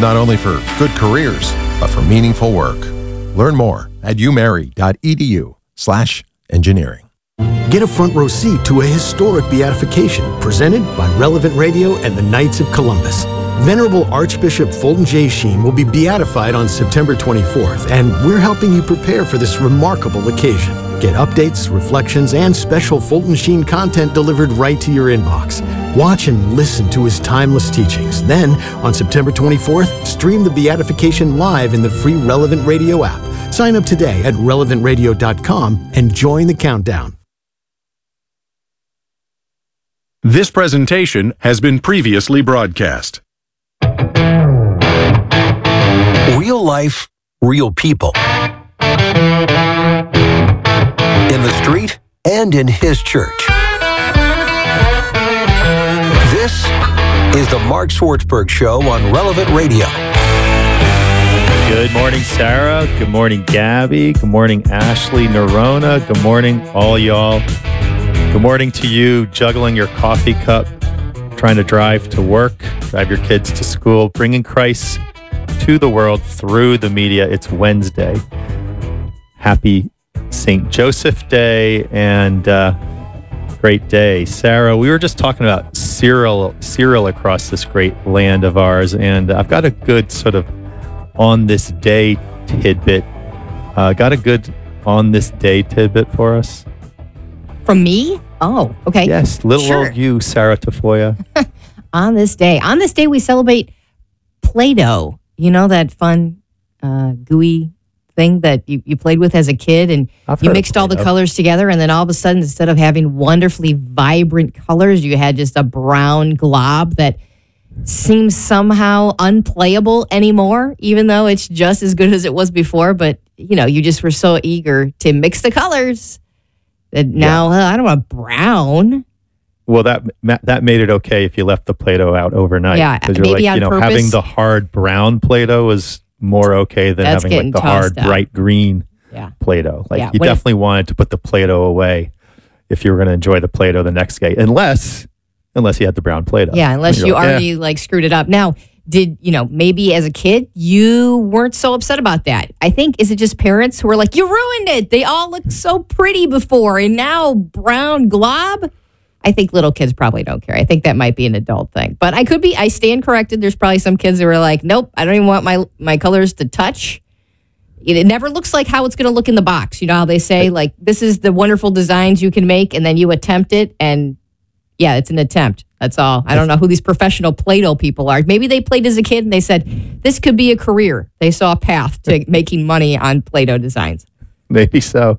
not only for good careers, but for meaningful work. Learn more at umary.edu/engineering. Get a front row seat to a historic beatification presented by Relevant Radio and the Knights of Columbus. Venerable Archbishop Fulton J. Sheen will be beatified on September 24th, and we're helping you prepare for this remarkable occasion. Get updates, reflections, and special Fulton Sheen content delivered right to your inbox. Watch and listen to his timeless teachings. Then, on September 24th, stream the beatification live in the free Relevant Radio app. Sign up today at relevantradio.com and join the countdown. This presentation has been previously broadcast. Real life, real people. In the street and in his church. This is the Mark Swartzberg Show on Relevant Radio. Good morning, Sarah. Good morning, Gabby. Good morning, Ashley, Nerona. Good morning, all y'all. Good morning to you, juggling your coffee cup, trying to drive to work, drive your kids to school, bringing Christ to the world through the media. It's Wednesday. Happy St. Joseph Day and great day. Sarah, we were just talking about cereal across this great land of ours, and I've got a good sort of on this day tidbit. Got a good on this day tidbit for us? From me? Oh, okay. Yes, little old you, Sarah Tafoya. On this day we celebrate Play-Doh. You know that fun gooey thing that you played with as a kid, and you mixed all the colors together, and then all of a sudden, instead of having wonderfully vibrant colors, you had just a brown glob that seems somehow unplayable anymore, even though it's just as good as it was before. But, you know, you just were so eager to mix the colors that now, I don't want brown. Well, that made it okay if you left the Play-Doh out overnight. Yeah, because you're maybe like, on purpose. Having the hard brown Play-Doh was more okay than having like the hard bright green Play-Doh. Like you definitely wanted to put the Play-Doh away if you were going to enjoy the Play-Doh the next day, unless you had the brown Play-Doh. Yeah, unless you already screwed it up. Now, maybe as a kid, you weren't so upset about that. I think, is it just parents who are like, you ruined it. They all looked so pretty before, and now brown glob? I think little kids probably don't care. I think that might be an adult thing. But I stand corrected. There's probably some kids who are like, nope, I don't even want my colors to touch. It never looks like how it's going to look in the box. You know how they say, like, this is the wonderful designs you can make, and then you attempt it, and yeah, it's an attempt. That's all. I don't know who these professional Play-Doh people are. Maybe they played as a kid and they said, this could be a career. They saw a path to making money on Play-Doh designs. Maybe so.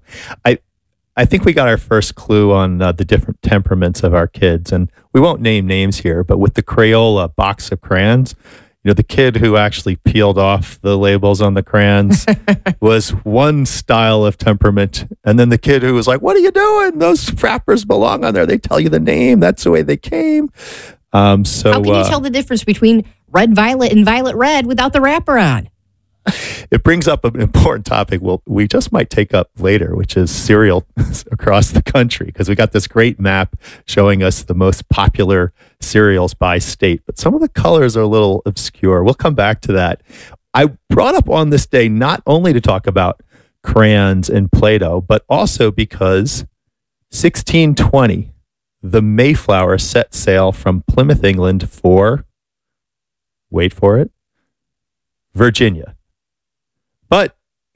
I think we got our first clue on the different temperaments of our kids. And we won't name names here, but with the Crayola box of crayons, the kid who actually peeled off the labels on the crayons was one style of temperament. And then the kid who was like, what are you doing? Those wrappers belong on there. They tell you the name. That's the way they came. How can you tell the difference between red violet and violet red without the wrapper on? It brings up an important topic we just might take up later, which is cereal across the country, because we got this great map showing us the most popular cereals by state, but some of the colors are a little obscure. We'll come back to that. I brought up on this day not only to talk about crayons and Play-Doh, but also because 1620, the Mayflower set sail from Plymouth, England for, wait for it, Virginia. But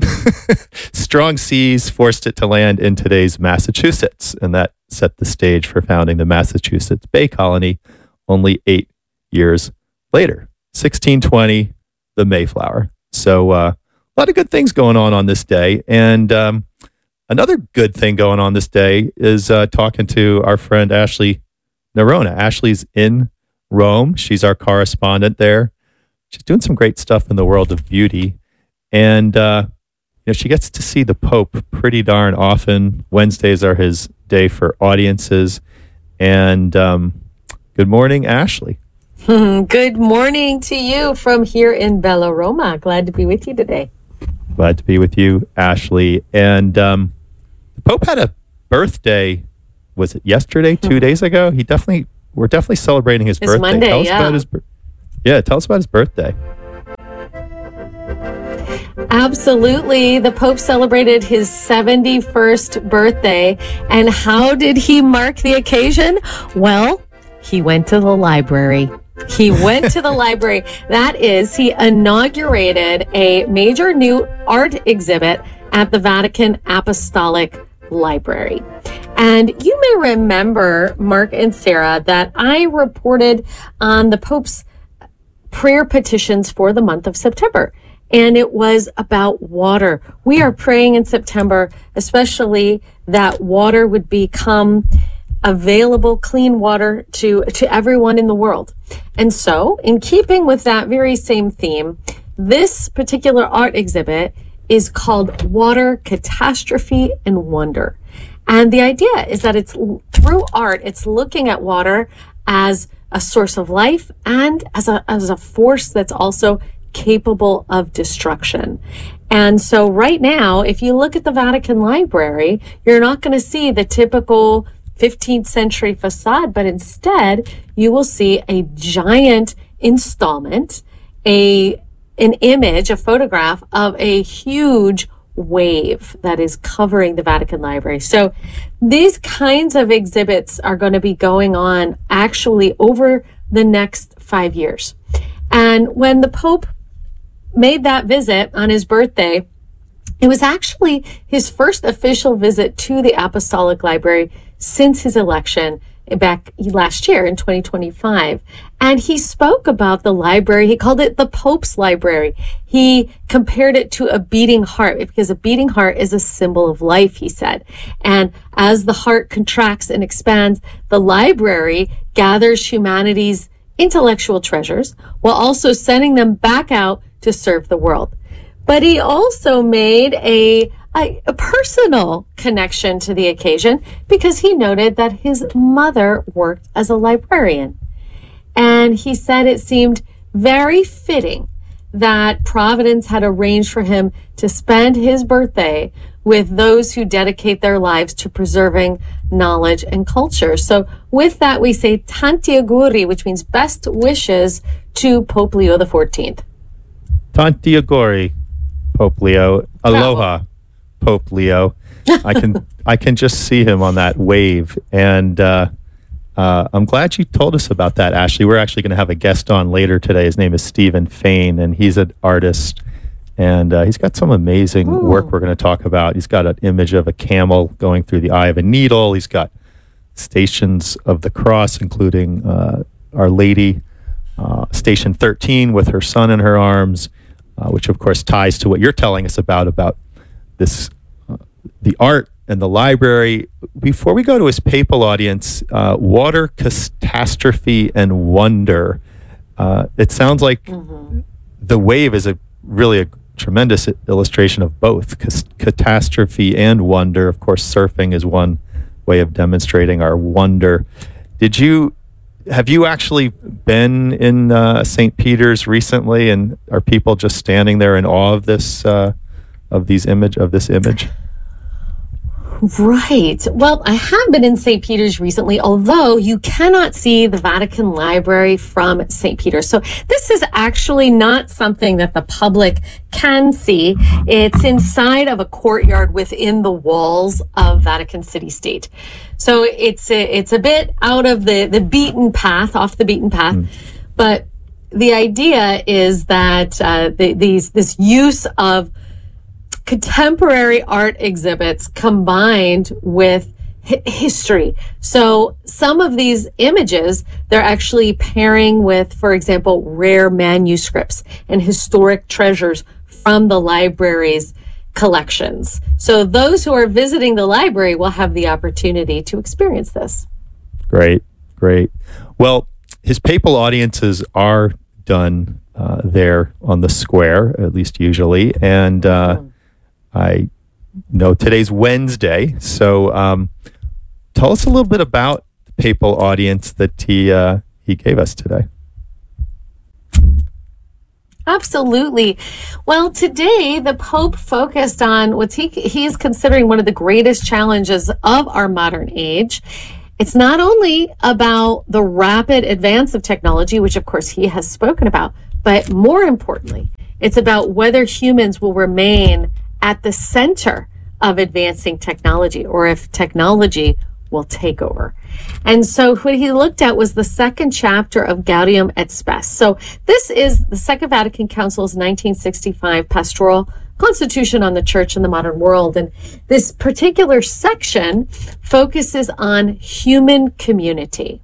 strong seas forced it to land in today's Massachusetts, and that set the stage for founding the Massachusetts Bay Colony only 8 years later. 1620, the Mayflower. So a lot of good things going on this day. And another good thing going on this day is talking to our friend Ashley Nerona. Ashley's in Rome. She's our correspondent there. She's doing some great stuff in the world of beauty. And, she gets to see the Pope pretty darn often. Wednesdays are his day for audiences. And good morning, Ashley. Good morning to you from here in Bella Roma. Glad to be with you today. Glad to be with you, Ashley. And the Pope had a birthday, was it yesterday, 2 days ago? We're definitely celebrating his birthday. Monday, tell us about his birthday. Absolutely. The Pope celebrated his 71st birthday. And how did he mark the occasion? Well, he went to the library. He went to the library. That is, he inaugurated a major new art exhibit at the Vatican Apostolic Library. And you may remember, Mark and Sarah, that I reported on the Pope's prayer petitions for the month of September. And it was about water. We are praying in September, especially that water would become available, clean water to everyone in the world. And so, in keeping with that very same theme, this particular art exhibit is called Water, Catastrophe, and Wonder. And the idea is that it's through art, it's looking at water as a source of life and as a force that's also capable of destruction. And so right now, if you look at the Vatican Library, you're not going to see the typical 15th century facade, but instead you will see a giant installment, an image, a photograph of a huge wave that is covering the Vatican Library. So these kinds of exhibits are going to be going on actually over the next 5 years. And when the Pope made that visit on his birthday, it was actually his first official visit to the Apostolic Library since his election back last year in 2025. And he spoke about the library. He called it the Pope's Library. He compared it to a beating heart because a beating heart is a symbol of life, he said. And as the heart contracts and expands, the library gathers humanity's intellectual treasures while also sending them back out to serve the world. But he also made a personal connection to the occasion because he noted that his mother worked as a librarian. And he said it seemed very fitting that Providence had arranged for him to spend his birthday with those who dedicate their lives to preserving knowledge and culture. So with that, we say tanti auguri, which means best wishes to Pope Leo XIV. Tanti auguri, Pope Leo. Aloha, Pope Leo. I can just see him on that wave, and I'm glad you told us about that, Ashley. We're actually going to have a guest on later today. His name is Stephen Fain, and he's an artist, and he's got some amazing work we're going to talk about. He's got an image of a camel going through the eye of a needle. He's got stations of the cross, including Our Lady, Station 13 with her son in her arms, which of course ties to what you're telling us about this, the art and the library. Before we go to his papal audience, Water, Catastrophe, and Wonder. It sounds like the wave is really a tremendous illustration of both catastrophe and wonder. Of course, surfing is one way of demonstrating our wonder. Have you actually been in St. Peter's recently, and are people just standing there in awe of this image? Right. Well, I have been in St. Peter's recently, although you cannot see the Vatican Library from St. Peter's. So this is actually not something that the public can see. It's inside of a courtyard within the walls of Vatican City State. So it's a bit out of the beaten path, off the beaten path. But the idea is that this use of contemporary art exhibits combined with history. So some of these images, they're actually pairing with, for example, rare manuscripts and historic treasures from the library's collections. So those who are visiting the library will have the opportunity to experience this. Great. Well, his papal audiences are done there on the square, at least usually, and I know today's Wednesday, so tell us a little bit about the papal audience that he gave us today. Absolutely. Well, today the Pope focused on what he is considering one of the greatest challenges of our modern age. It's not only about the rapid advance of technology, which of course he has spoken about, but more importantly, It's about whether humans will remain at the center of advancing technology or if technology will take over. And so what he looked at was the second chapter of Gaudium et Spes. So this is the Second Vatican Council's 1965 Pastoral Constitution on the Church in the Modern World. And this particular section focuses on human community.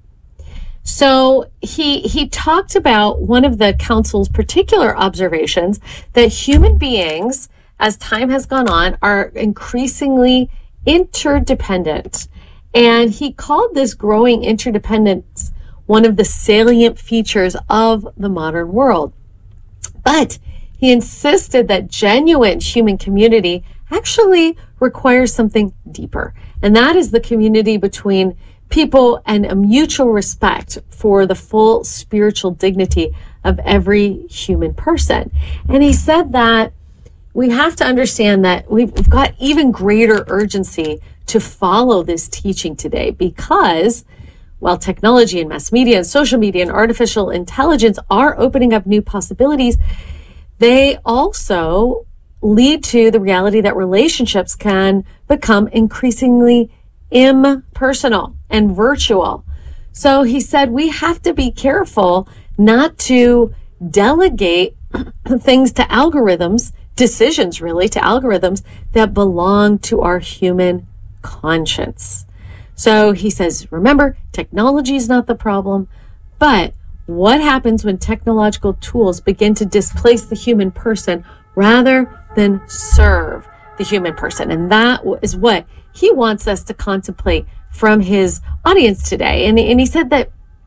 So he talked about one of the council's particular observations that human beings, as time has gone on, are increasingly interdependent. And he called this growing interdependence one of the salient features of the modern world. But he insisted that genuine human community actually requires something deeper. And that is the community between people and a mutual respect for the full spiritual dignity of every human person. And he said that we have to understand that we've got even greater urgency to follow this teaching today because while technology and mass media and social media and artificial intelligence are opening up new possibilities, they also lead to the reality that relationships can become increasingly impersonal and virtual. So he said we have to be careful not to delegate things to algorithms, decisions really to algorithms that belong to our human conscience. So he says, remember, technology is not the problem, but what happens when technological tools begin to displace the human person rather than serve the human person? And that is what he wants us to contemplate from his audience today. And he said that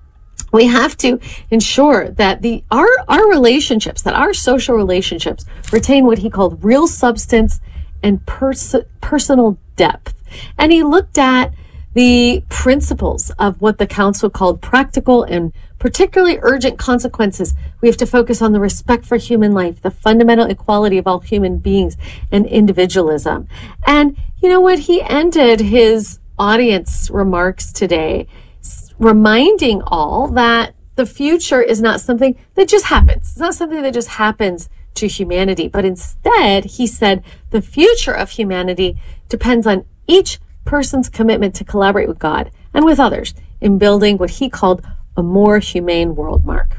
we have to ensure that our relationships, that our social relationships retain what he called real substance and personal depth. And he looked at the principles of what the council called practical and particularly urgent consequences. We have to focus on the respect for human life, the fundamental equality of all human beings, and individualism. And you know what? He ended his audience remarks today reminding all that the future is not something that just happens. It's not something that just happens to humanity, but instead, he said, the future of humanity depends on each person's commitment to collaborate with God and with others in building what he called a more humane world, Mark.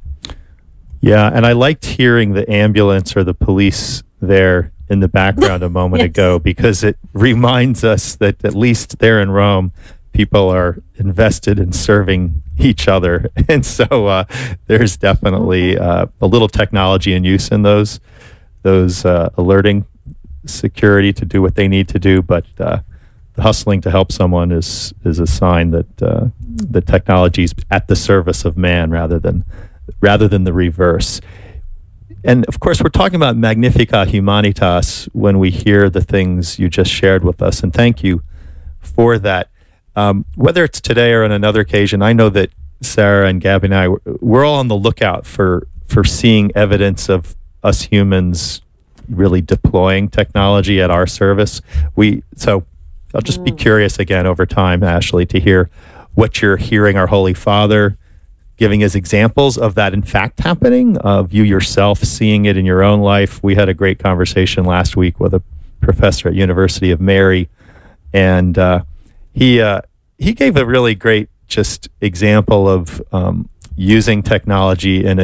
Yeah, and I liked hearing the ambulance or the police there in the background a moment Yes. ago, because it reminds us that at least there in Rome, people are invested in serving each other. And so there's definitely a little technology in use in those alerting security to do what they need to do. But the hustling to help someone is a sign that the technology is at the service of man rather than the reverse. And of course, we're talking about Magnificat Humanitas when we hear the things you just shared with us. And thank you for that. Whether it's today or on another occasion, I know that Sarah and Gabby and I, we're all on the lookout for seeing evidence of us humans really deploying technology at our service. So I'll just be curious again over time, Ashley, to hear what you're hearing our Holy Father giving as examples of that in fact happening, of you yourself seeing it in your own life. We had a great conversation last week with a professor at University of Mary, and he gave a really great just example of using technology in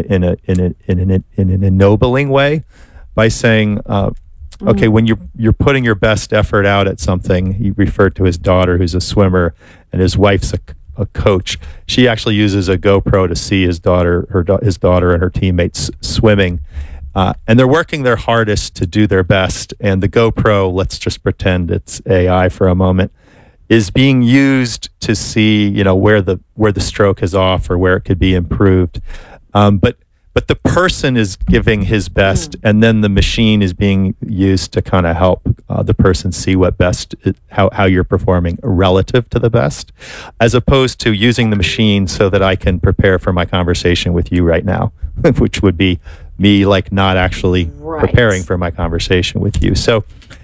an ennobling way by saying, okay, when you're putting your best effort out at something. He referred to his daughter, who's a swimmer, and his wife's a coach. She actually uses a GoPro to see his daughter and her teammates swimming, and they're working their hardest to do their best. And the GoPro, let's just pretend it's AI for a moment, is being used to see, where the stroke is off or where it could be improved. But the person is giving his best, and then the machine is being used to kind of help the person see what best, how you're performing relative to the best, as opposed to using the machine so that I can prepare for my conversation with you right now, which would be me not actually preparing for my conversation with you. So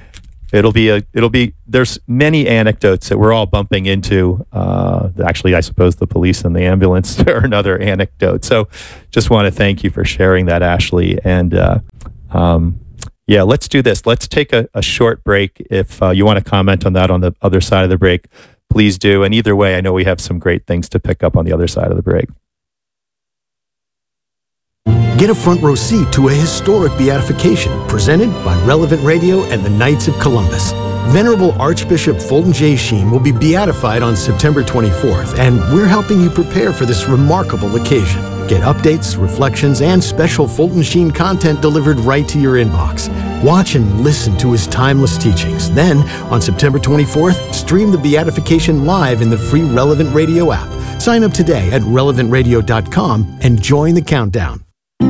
there's many anecdotes that we're all bumping into. Actually, I suppose the police and the ambulance are another anecdote. So just want to thank you for sharing that, Ashley. And Yeah, let's do this. Let's take a short break. If you want to comment on that on the other side of the break, please do. And either way, I know we have some great things to pick up on the other side of the break. Get a front row seat to a historic beatification presented by Relevant Radio and the Knights of Columbus. Venerable Archbishop Fulton J. Sheen will be beatified on September 24th, and we're helping you prepare for this remarkable occasion. Get updates, reflections, and special Fulton Sheen content delivered right to your inbox. Watch and listen to his timeless teachings. Then, on September 24th, stream the beatification live in the free Relevant Radio app. Sign up today at relevantradio.com and join the countdown.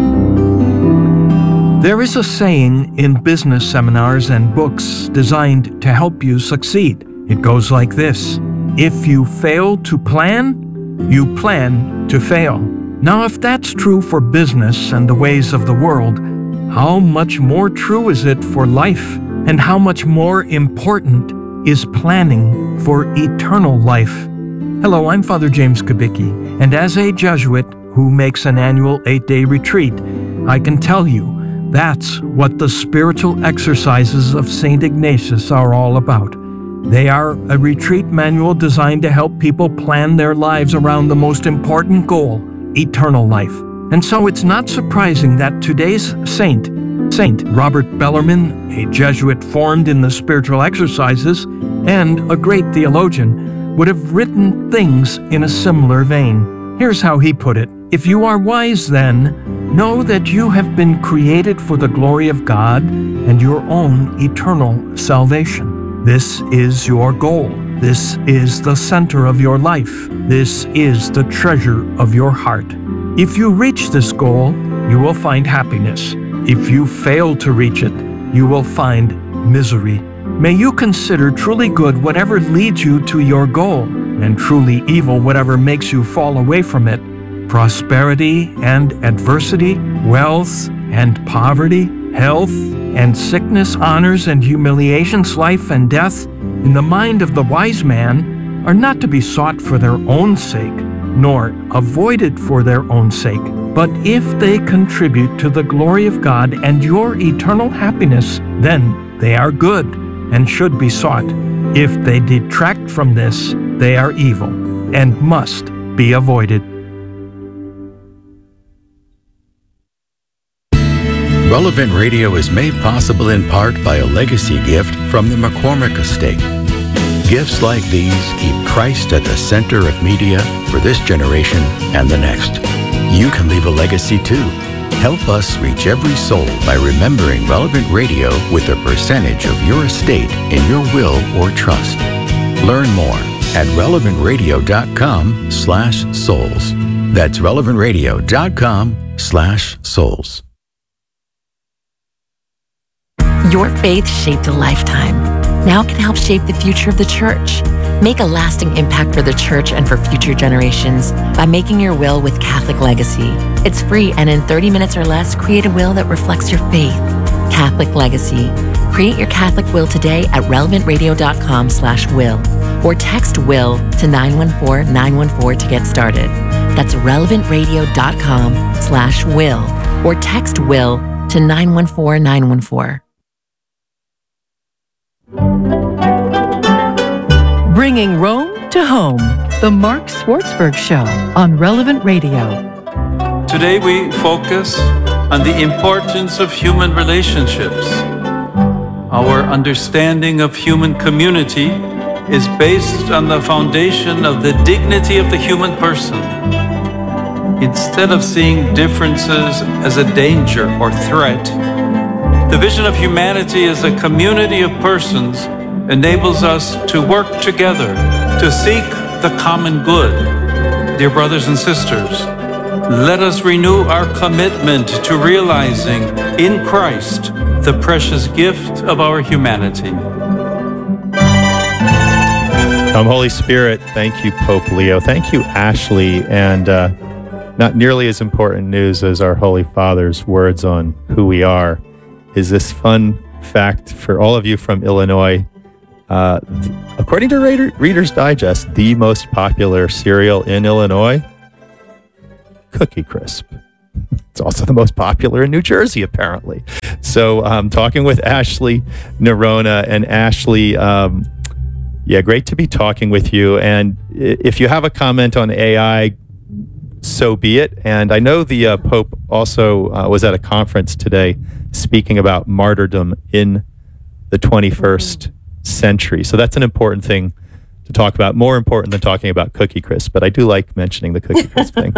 There is a saying in business seminars and books designed to help you succeed. It goes like this: if you fail to plan, you plan to fail. Now, if that's true for business and the ways of the world, how much more true is it for life? And how much more important is planning for eternal life? Hello, I'm Father James Kubicki, and as a Jesuit who makes an annual 8-day retreat, I can tell you that's what the spiritual exercises of St. Ignatius are all about. They are a retreat manual designed to help people plan their lives around the most important goal, eternal life. And so it's not surprising that today's saint, Saint Robert Bellarmine, a Jesuit formed in the spiritual exercises and a great theologian, would have written things in a similar vein. Here's how he put it: if you are wise, then know that you have been created for the glory of God and your own eternal salvation. This is your goal. This is the center of your life. This is the treasure of your heart. If you reach this goal, you will find happiness. If you fail to reach it, you will find misery. May you consider truly good whatever leads you to your goal, and truly evil whatever makes you fall away from it. Prosperity and adversity, wealth and poverty, health and sickness, honors and humiliations, life and death, in the mind of the wise man, are not to be sought for their own sake, nor avoided for their own sake, but if they contribute to the glory of God and your eternal happiness, then they are good and should be sought. If they detract from this, they are evil and must be avoided. Relevant Radio is made possible in part by a legacy gift from the McCormick Estate. Gifts like these keep Christ at the center of media for this generation and the next. You can leave a legacy too. Help us reach every soul by remembering Relevant Radio with a percentage of your estate in your will or trust. Learn more at relevantradio.com/souls. That's relevantradio.com/souls. Your faith shaped a lifetime. Now can help shape the future of the church. Make a lasting impact for the church and for future generations by making your will with Catholic Legacy. It's free, and in 30 minutes or less, create a will that reflects your faith. Catholic Legacy. Create your Catholic will today at relevantradio.com/will or text will to 914-914 to get started. That's relevantradio.com/will or text will to 914-914. Bringing Rome to home, the Mark Swartzberg Show on Relevant Radio. Today we focus on the importance of human relationships. Our understanding of human community is based on the foundation of the dignity of the human person. Instead of seeing differences as a danger or threat, the vision of humanity as a community of persons enables us to work together to seek the common good. Dear brothers and sisters, let us renew our commitment to realizing in Christ the precious gift of our humanity. Come, Holy Spirit. Thank you, Pope Leo. Thank you, Ashley. And not nearly as important news as our Holy Father's words on who we are is this fun fact for all of you from Illinois. According to Reader's Digest, the most popular cereal in Illinois, Cookie Crisp. It's also the most popular in New Jersey, apparently. So I'm talking with Ashley Nerona. And Ashley, great to be talking with you. And if you have a comment on AI, so be it. And I know the Pope also was at a conference today speaking about martyrdom in the 21st century. So that's an important thing to talk about, more important than talking about Cookie Crisp. But I do like mentioning the Cookie Crisp thing.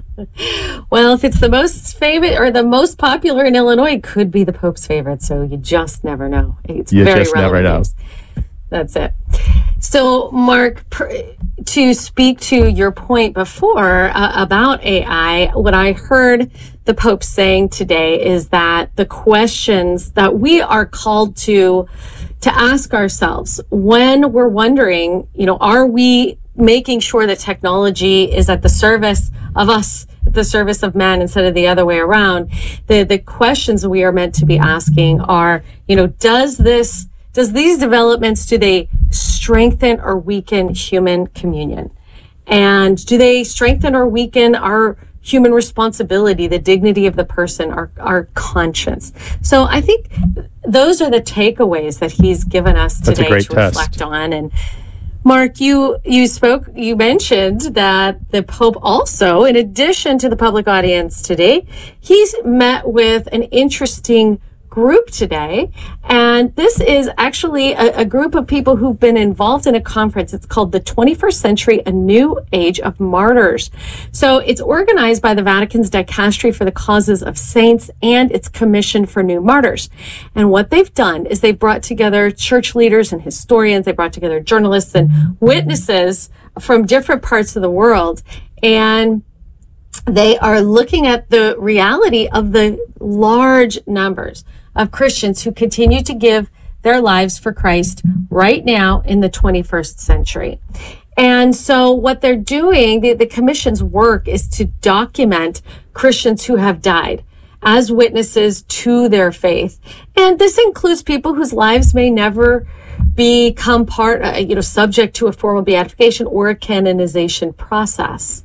Well, if it's the most favorite or the most popular in Illinois, it could be the Pope's favorite. So you just never know. It's You very just never know. news. That's it. So, Mark, to speak to your point before about AI, what I heard the Pope saying today is that the questions that we are called to ask ourselves when we're wondering, are we making sure that technology is at the service of us, at the service of man, instead of the other way around? The questions we are meant to be asking are, does these developments, do they strengthen or weaken human communion? And do they strengthen or weaken our human responsibility, the dignity of the person, our conscience? So I think those are the takeaways that he's given us today to reflect on. And Mark, you mentioned that the Pope also, in addition to the public audience today, he's met with an interesting group today. And this is actually a group of people who've been involved in a conference. It's called the 21st Century, A New Age of Martyrs. So it's organized by the Vatican's Dicastery for the Causes of Saints and its Commission for New Martyrs. And what they've done is they've brought together church leaders and historians. They brought together journalists and witnesses from different parts of the world. And they are looking at the reality of the large numbers of Christians who continue to give their lives for Christ right now in the 21st century. And so what they're doing, the commission's work is to document Christians who have died as witnesses to their faith. And this includes people whose lives may never become subject to a formal beatification or a canonization process.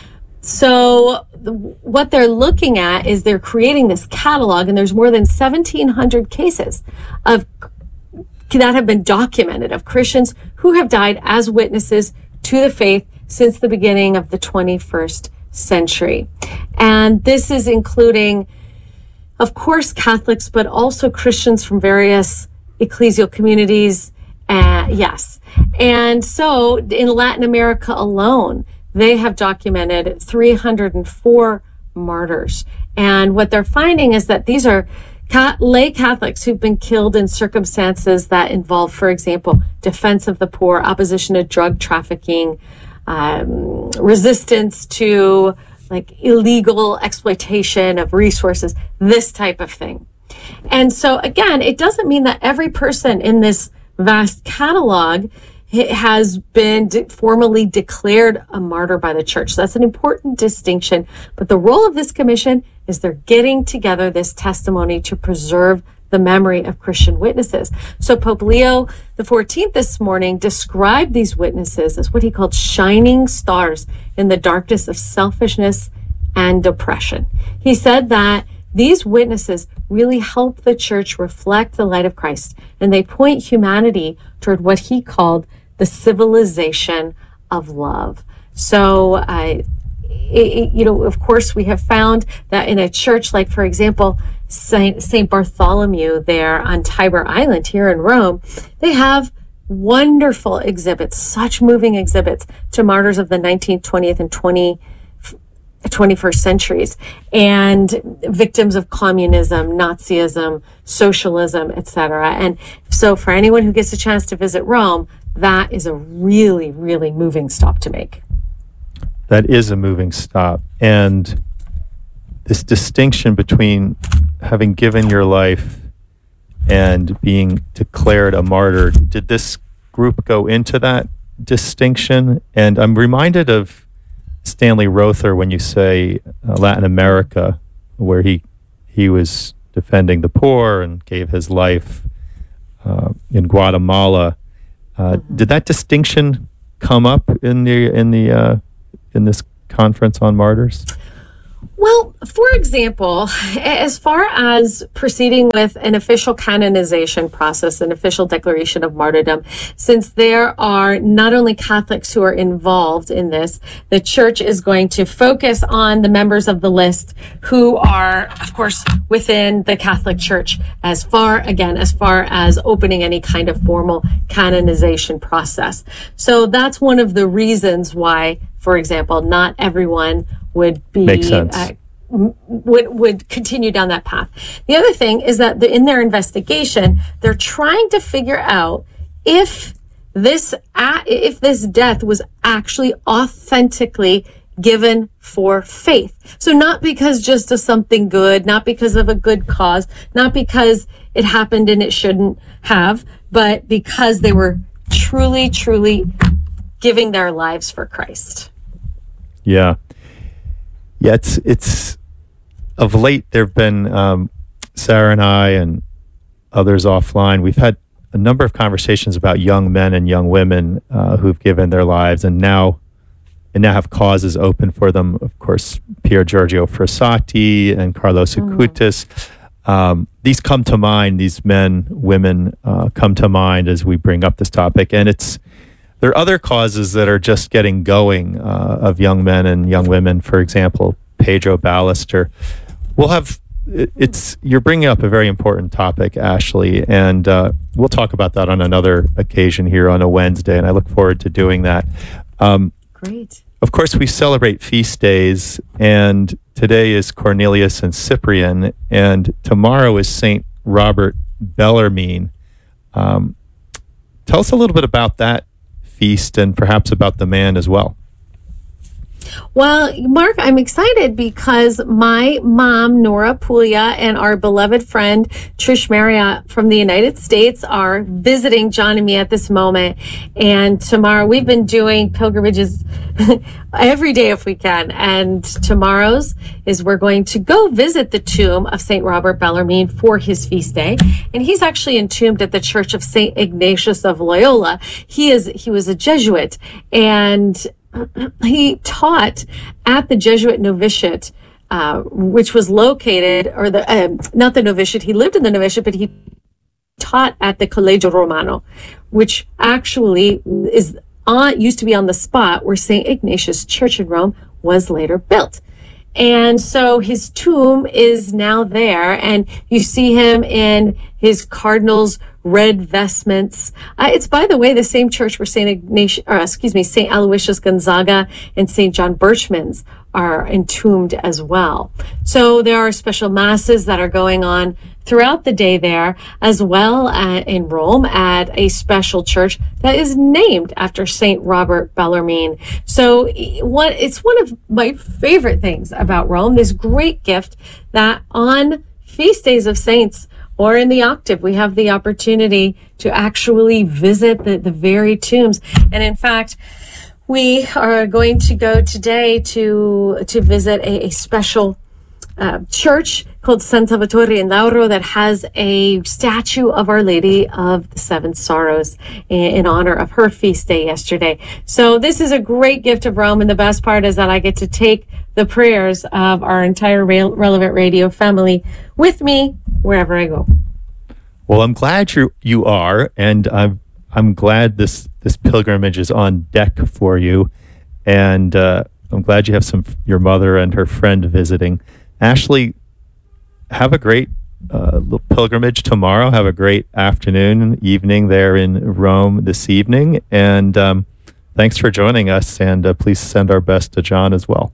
So what they're looking at is they're creating this catalog, and there's more than 1,700 cases that have been documented of Christians who have died as witnesses to the faith since the beginning of the 21st century. And this is including, of course, Catholics, but also Christians from various ecclesial communities. Yes. And so in Latin America alone, they have documented 304 martyrs. And what they're finding is that these are lay Catholics who've been killed in circumstances that involve, for example, defense of the poor, opposition to drug trafficking, resistance to illegal exploitation of resources, this type of thing. And so again, it doesn't mean that every person in this vast catalog has been formally declared a martyr by the church. So that's an important distinction. But the role of this commission is they're getting together this testimony to preserve the memory of Christian witnesses. So Pope Leo XIV this morning described these witnesses as what he called shining stars in the darkness of selfishness and oppression. He said that these witnesses really help the church reflect the light of Christ, and they point humanity toward what he called the civilization of love. So, of course, we have found that in a church like, for example, St. Bartholomew there on Tiber Island here in Rome, they have wonderful exhibits, such moving exhibits to martyrs of the 19th, 20th, and 21st centuries, and victims of communism, Nazism, socialism, etc. And so for anyone who gets a chance to visit Rome, that is a really, really moving stop to make. That is a moving stop. And this distinction between having given your life and being declared a martyr, did this group go into that distinction? And I'm reminded of Stanley Rother when you say Latin America, where he was defending the poor and gave his life in Guatemala. Did that distinction come up in this conference on martyrs? Well, for example, as far as proceeding with an official canonization process, an official declaration of martyrdom, since there are not only Catholics who are involved in this, the church is going to focus on the members of the list who are, of course, within the Catholic Church as far as opening any kind of formal canonization process. So that's one of the reasons why, for example, not everyone would be Makes sense. Would continue down that path. The other thing is that in their investigation, they're trying to figure out if this death was actually authentically given for faith. So not because just of something good, not because of a good cause, not because it happened and it shouldn't have, but because they were truly, truly giving their lives for Christ. Yeah. Yeah, it's of late there have been Sarah and I and others offline. We've had a number of conversations about young men and young women who've given their lives and now have causes open for them. Of course, Pier Giorgio Frassati and Carlos Acutis. These come to mind. These men, women come to mind as we bring up this topic, and there are other causes that are just getting going of young men and young women. For example, Pedro Ballester. You're bringing up a very important topic, Ashley, and we'll talk about that on another occasion here on a Wednesday, and I look forward to doing that. Great. Of course, we celebrate feast days, and today is Cornelius and Cyprian, and tomorrow is St. Robert Bellarmine. Tell us a little bit about that feast and perhaps about the man as well. Well, Mark, I'm excited because my mom, Nora Puglia, and our beloved friend, Trish Marriott from the United States are visiting John and me at this moment. And tomorrow, we've been doing pilgrimages every day if we can. And tomorrow's is we're going to go visit the tomb of St. Robert Bellarmine for his feast day. And he's actually entombed at the Church of St. Ignatius of Loyola. He was a Jesuit, and he taught at the Jesuit novitiate, which was located, not the novitiate, he lived in the novitiate, but he taught at the Collegio Romano, which actually used to be on the spot where St. Ignatius Church in Rome was later built. And so his tomb is now there, and you see him in his cardinal's red vestments. It's, by the way, the same church where St. Aloysius Gonzaga and St. John Birchmans are entombed as well. So there are special masses that are going on throughout the day there, as well in Rome at a special church that is named after St. Robert Bellarmine. So it's one of my favorite things about Rome, this great gift that on feast days of saints or in the octave, we have the opportunity to actually visit the very tombs. And in fact, we are going to go today to visit a special church called San Salvatore in Lauro that has a statue of Our Lady of the Seven Sorrows in honor of her feast day yesterday. So this is a great gift of Rome, and the best part is that I get to take the prayers of our entire Relevant Radio family with me wherever I go. Well, I'm glad you are, and I'm glad this pilgrimage is on deck for you, and I'm glad you have your mother and her friend visiting. Ashley, have a great little pilgrimage tomorrow. Have a great afternoon, evening there in Rome this evening, and thanks for joining us. And please send our best to John as well.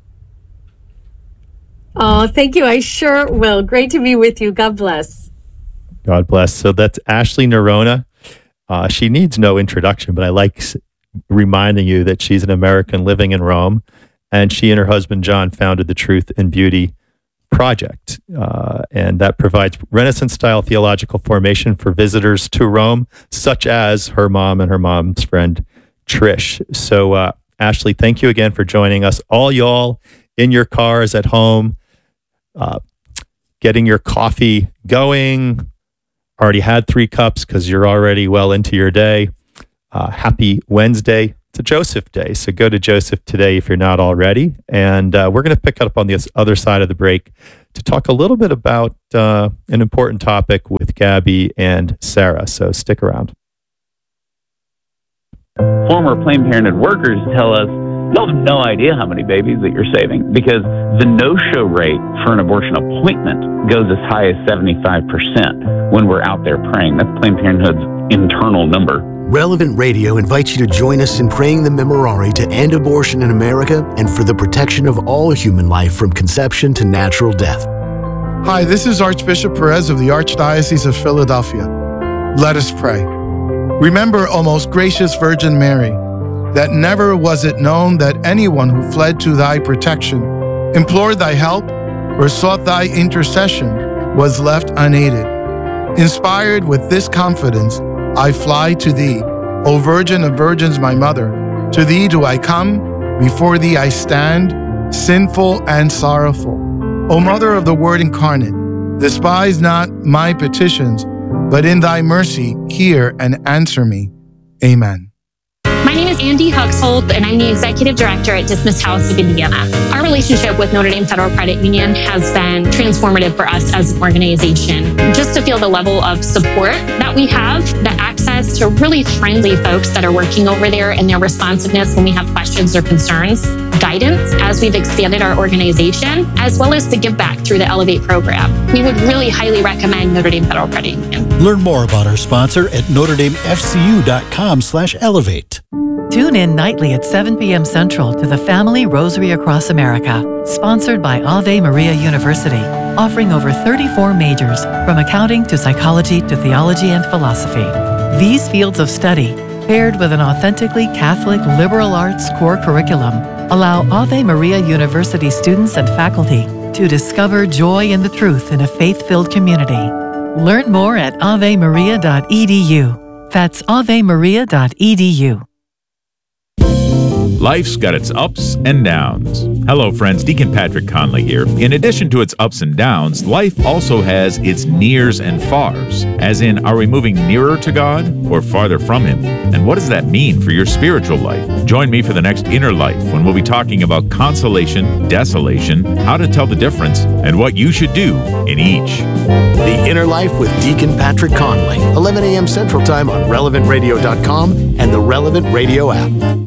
Oh, thank you. I sure will. Great to be with you. God bless. God bless. So that's Ashley Nerona. She needs no introduction, but I like reminding you that she's an American living in Rome, and she and her husband John founded the Truth and Beauty Project, and that provides Renaissance-style theological formation for visitors to Rome, such as her mom and her mom's friend Trish. So, Ashley, thank you again for joining us. All y'all in your cars at home, getting your coffee going. Already had 3 cups because you're already well into your day. Happy Wednesday. It's a Joseph Day, so go to Joseph today if you're not already. And we're going to pick up on the other side of the break to talk a little bit about an important topic with Gabby and Sarah. So stick around. Former Planned Parenthood workers tell us, you have no idea how many babies that you're saving, because the no-show rate for an abortion appointment goes as high as 75% when we're out there praying. That's Planned Parenthood's internal number. Relevant Radio invites you to join us in praying the Memorare to end abortion in America and for the protection of all human life from conception to natural death. Hi, this is Archbishop Perez of the Archdiocese of Philadelphia. Let us pray. Remember, O most gracious Virgin Mary, that never was it known that anyone who fled to thy protection, implored thy help, or sought thy intercession was left unaided. Inspired with this confidence, I fly to thee, O Virgin of Virgins, my mother. To thee do I come, before thee I stand, sinful and sorrowful. O Mother of the Word incarnate, despise not my petitions, but in thy mercy hear and answer me. Amen. My name is Andy Huxhold, and I'm the Executive Director at Dismissed House of Indiana. Our relationship with Notre Dame Federal Credit Union has been transformative for us as an organization. Just to feel the level of support that we have, the access to really friendly folks that are working over there, and their responsiveness when we have questions or concerns, guidance as we've expanded our organization, as well as the give back through the Elevate program. We would really highly recommend Notre Dame Federal Credit Union. Learn more about our sponsor at NotreDameFCU.com/elevate. Tune in nightly at 7 p.m. Central to the Family Rosary Across America, sponsored by Ave Maria University, offering over 34 majors, from accounting to psychology to theology and philosophy. These fields of study, paired with an authentically Catholic liberal arts core curriculum, allow Ave Maria University students and faculty to discover joy in the truth in a faith-filled community. Learn more at avemaria.edu. That's avemaria.edu. Life's got its ups and downs. Hello, friends. Deacon Patrick Conley here. In addition to its ups and downs, life also has its nears and fars. As in, are we moving nearer to God or farther from Him? And what does that mean for your spiritual life? Join me for the next Inner Life, when we'll be talking about consolation, desolation, how to tell the difference, and what you should do in each. The Inner Life with Deacon Patrick Conley, 11 a.m. Central Time on RelevantRadio.com and the Relevant Radio app.